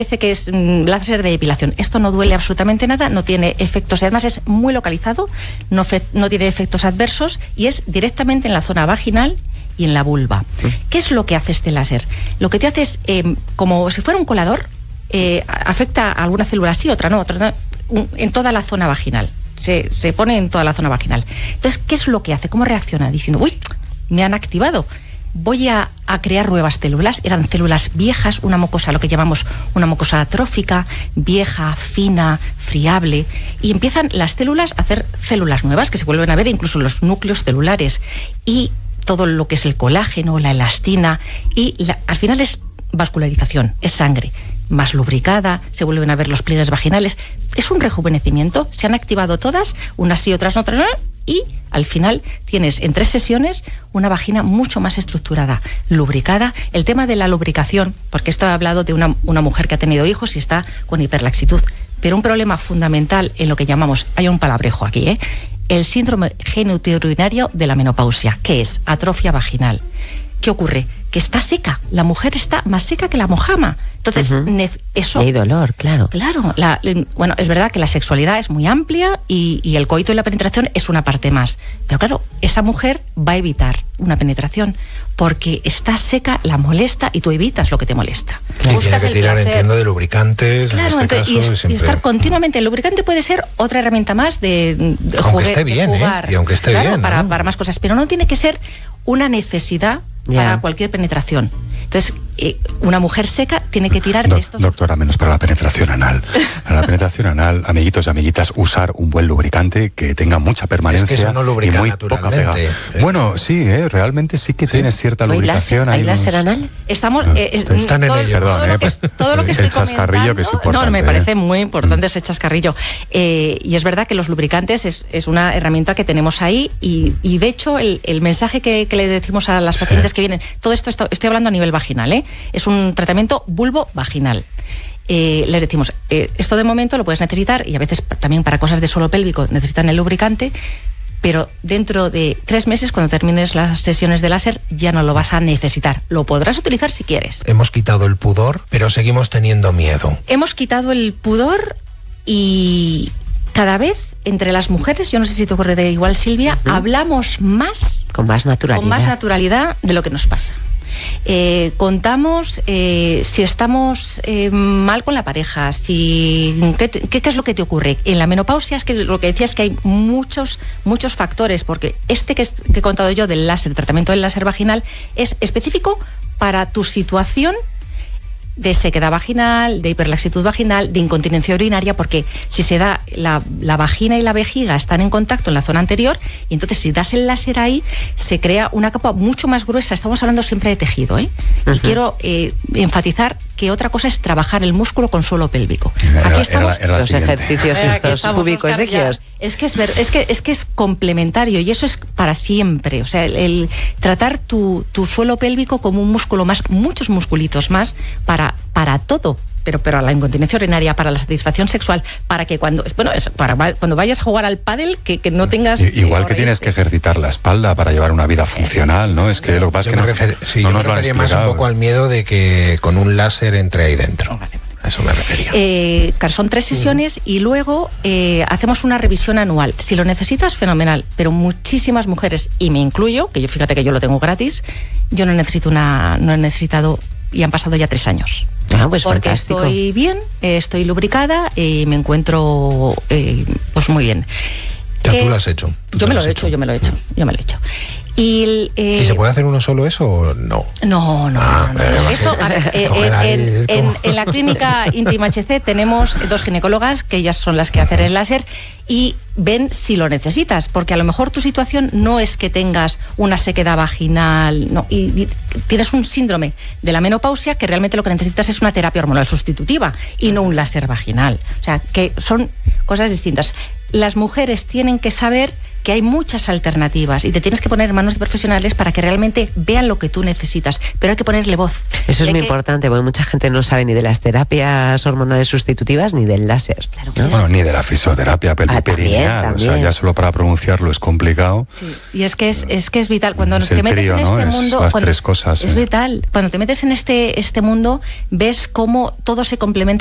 Parece que es láser de depilación. Esto no duele absolutamente nada, no tiene efectos, y además es muy localizado, no tiene efectos adversos y es directamente en la zona vaginal y en la vulva. ¿Qué es lo que hace este láser? Lo que te hace es, como si fuera un colador, afecta a alguna célula sí, otra no, en toda la zona vaginal. Se pone en toda la zona vaginal. Entonces, ¿qué es lo que hace? ¿Cómo reacciona? Diciendo, uy, me han activado. Voy a crear nuevas células. Eran células viejas, una mucosa, lo que llamamos una mucosa atrófica, vieja, fina, friable, y empiezan las células a hacer células nuevas que se vuelven a ver, incluso los núcleos celulares y todo lo que es el colágeno, la elastina, y al final es vascularización, es sangre más lubricada, se vuelven a ver los pliegues vaginales. Es un rejuvenecimiento, se han activado todas, unas sí, otras no, y al final tienes en 3 sesiones una vagina mucho más estructurada, lubricada. El tema de la lubricación, porque esto he hablado de una mujer que ha tenido hijos y está con hiperlaxitud, pero un problema fundamental en lo que llamamos, hay un palabrejo aquí, el síndrome genitourinario de la menopausia, que es atrofia vaginal. ¿Qué ocurre? Que está seca, la mujer está más seca que la mojama. Entonces, eso... Hay dolor, claro. Claro, bueno, es verdad que la sexualidad es muy amplia y el coito y la penetración es una parte más. Pero claro, esa mujer va a evitar una penetración porque está seca, la molesta y tú evitas lo que te molesta. Claro, tiene que tirar, entiendo, de lubricantes, claro, en este caso. Y estar continuamente. El lubricante puede ser otra herramienta más de aunque esté bien, y aunque esté claro, bien, para más cosas, pero no tiene que ser una necesidad para cualquier penetración. Entonces, una mujer seca tiene que tirar de esto. Doctora, menos para la penetración anal. Para la penetración anal, amiguitos y amiguitas, usar un buen lubricante que tenga mucha permanencia, es que eso no lubrica y muy poca pega. Bueno, sí, realmente sí que tienes cierta lubricación. ¿Hay láser anal? Estamos... están en ello. Perdón, todo lo que estoy el chascarrillo que es importante. No, me parece muy importante ese chascarrillo. Y es verdad que los lubricantes es una herramienta que tenemos ahí y de hecho el mensaje que le decimos a las pacientes que vienen, todo esto estoy hablando a nivel vaginal, es un tratamiento vulvo-vaginal. Les decimos, esto de momento lo puedes necesitar y a veces también para cosas de suelo pélvico necesitan el lubricante, pero dentro de 3 meses, cuando termines las sesiones de láser, ya no lo vas a necesitar. Lo podrás utilizar si quieres. Hemos quitado el pudor, pero seguimos teniendo miedo. Hemos quitado el pudor y cada vez entre las mujeres, yo no sé si te ocurre de igual, Silvia, hablamos más... Con más naturalidad de lo que nos pasa. Contamos si estamos mal con la pareja, ¿qué es lo que te ocurre? En la menopausia es que lo que decía es que hay muchos factores, porque que he contado yo del láser, tratamiento del láser vaginal, es específico para tu situación de sequedad vaginal, de hiperlaxitud vaginal, de incontinencia urinaria, porque si se da la vagina y la vejiga están en contacto en la zona anterior, y entonces si das el láser ahí, se crea una capa mucho más gruesa. Estamos hablando siempre de tejido, Y quiero enfatizar que otra cosa es trabajar el músculo con suelo pélvico. Aquí estamos... Los ejercicios estos púbico-esequios. Es que es complementario y eso es para siempre. O sea, el tratar tu suelo pélvico como un músculo más, muchos musculitos más para todo. Pero a la incontinencia urinaria, para la satisfacción sexual, para que cuando vayas a jugar al pádel, que no tengas... Igual que tienes que ejercitar la espalda para llevar una vida funcional, ¿no? Es que lo que pasa es que no nos lo han explicado. Más un poco al miedo de que con un láser entre ahí dentro. A eso me refería. Son 3 sesiones y luego hacemos una revisión anual. Si lo necesitas, fenomenal. Pero muchísimas mujeres, y me incluyo, que fíjate que yo lo tengo gratis, yo no he necesitado, y han pasado ya 3 años. Pues porque fantástico. Estoy bien, estoy lubricada y me encuentro pues muy bien. Ya tú lo has hecho. Yo me lo he hecho. ¿Y se puede hacer uno solo eso o no? No. Esto, en la clínica Íntima HC tenemos 2 ginecólogas que ellas son las que hacen el láser y ven si lo necesitas, porque a lo mejor tu situación no es que tengas una sequedad vaginal, y tienes un síndrome de la menopausia que realmente lo que necesitas es una terapia hormonal sustitutiva y no un láser vaginal. O sea, que son cosas distintas. Las mujeres tienen que saber que hay muchas alternativas y te tienes que poner en manos de profesionales para que realmente vean lo que tú necesitas, pero hay que ponerle voz. Eso es muy importante, porque mucha gente no sabe ni de las terapias hormonales sustitutivas ni del láser. Claro, ¿no? Bueno, ni de la fisioterapia pelviperineal, o sea, ya solo para pronunciarlo es complicado. Sí. Y es que es vital cuando es te el metes trío, en ¿no? este Es mundo, las tres cosas. Es vital. Cuando te metes en este mundo, ves cómo todo se complementa